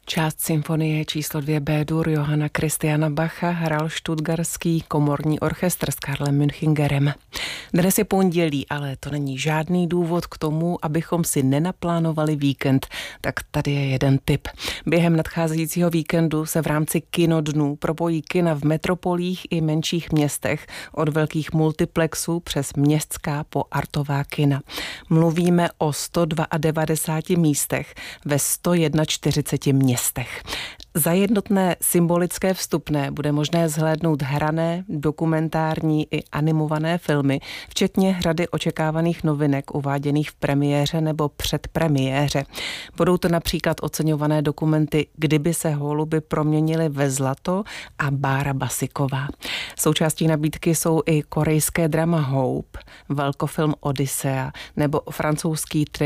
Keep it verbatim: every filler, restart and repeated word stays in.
Část symfonie číslo dvě B-dur Johanna Christiana Bacha hrál Stuttgartský komorní orchestr s Karlem Münchingerem. Dnes je pondělí, ale to není žádný důvod k tomu, abychom si nenaplánovali víkend. Tak tady je jeden tip. Během nadcházejícího víkendu se v rámci kinodnů propojí kina v metropolích i menších městech, od velkých multiplexů přes městská po artová kina. Mluvíme o sto devadesát dva místech ve sto čtyřicet jedna městech. Za jednotné symbolické vstupné bude možné zhlédnout hrané, dokumentární i animované filmy, včetně řady očekávaných novinek uváděných v premiéře nebo předpremiéře. Budou to například oceňované dokumenty Kdyby se holuby proměnily ve zlato a Bára Basiková. Součástí nabídky jsou i korejské drama Hope, velkofilm Odyssea nebo francouzský thriller